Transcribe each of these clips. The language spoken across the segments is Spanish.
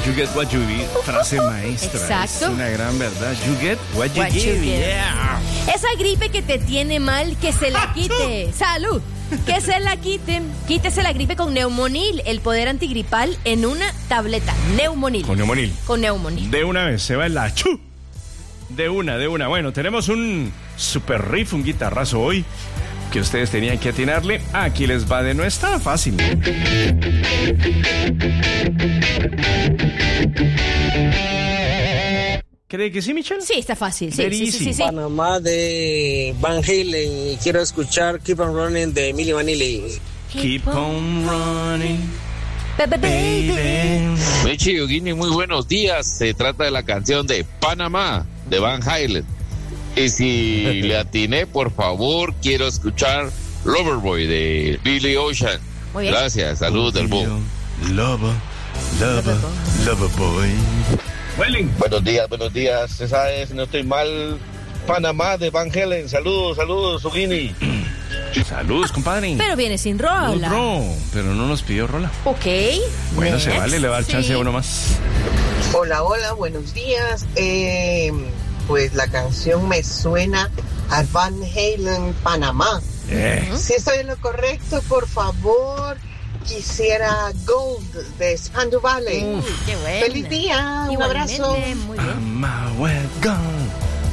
You get what you give. Frase maestra. Exacto. Es una gran verdad. You get what you What you give. give. Yeah. Esa gripe que te tiene mal, que se la quite. ¡Salud! Que se la quite. Quítese la gripe con Neumonil, el poder antigripal en una tableta. Neumonil. Con Neumonil. Con Neumonil. De una vez, se va en la chu. De una. Bueno, tenemos un super riff, un guitarrazo hoy que ustedes tenían que atinarle. Aquí les va de no está fácil. ¿Cree que sí, Michelle? Sí, está fácil. Sí. Panamá de Van Halen y quiero escuchar Keep on Running de Milli Vanilli. Keep on running, Baby. Mechi y Eugenia, muy buenos días. Se trata de la canción de Panamá de Van Halen. Y si le atiné, por favor, quiero escuchar Loverboy de Billy Ocean. Muy bien. Gracias, saludos del Boom. Loverboy. Welling. Buenos días. Esa es, no estoy mal, Panamá de Van Halen. Saludos, Sugini. Saludos, compadre. Pero viene sin rola. Pero no nos pidió rola. Ok. Bueno, next. se vale, le va a dar chance a uno más. Hola, buenos días. Pues la canción me suena a Van Halen, Panamá. Si estoy en lo correcto, por favor, quisiera Gold de Spandau Ballet. Qué bueno. ¡Feliz día! Un Igualmente, abrazo. muy bien. Panamá, we're gone.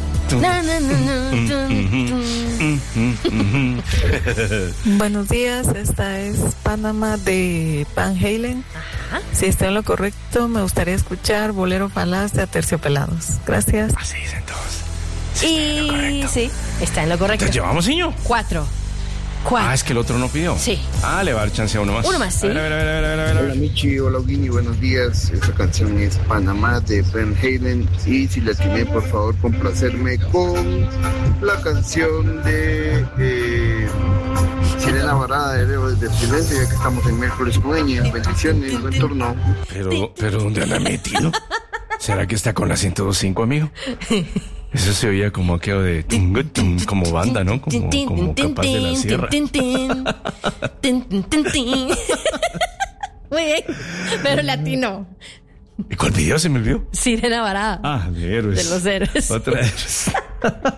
Buenos días, esta es Panamá de Van Halen. Ajá. Si estoy en lo correcto, me gustaría escuchar Bolero Falaz de Aterciopelados. Gracias. Así es, entonces. Y sí, está en lo correcto. ¿Entonces llevamos, niño? 4. Es que el otro no pidió. Sí. Le va a dar chance a uno más. Uno más, sí. A ver. Hola Michi, hola Guini, buenos días. Esta canción es Panamá de Van Halen y si la tiene, por favor, complacerme con la canción de Sirena Varada de Héroes del Silencio, ya que estamos en miércoles con ella. Bendiciones, buen turno. Pero ¿dónde anda metido? ¿Será que está con la 102.5, amigo? Eso se oía como aquello de como banda, ¿no? Como Capaz de la Sierra. Muy bien, pero latino. ¿Y cuál video se me olvidó? Sirena Varada. De Héroes. De los héroes. Otra vez.